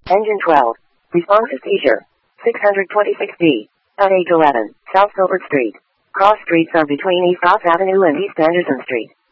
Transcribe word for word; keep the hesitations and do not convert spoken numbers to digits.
Engine twelve. Response to seizure. six hundred twenty-six D. At eight eleven, South Filbert Street. Cross streets are between East Ross Avenue and East Anderson Street.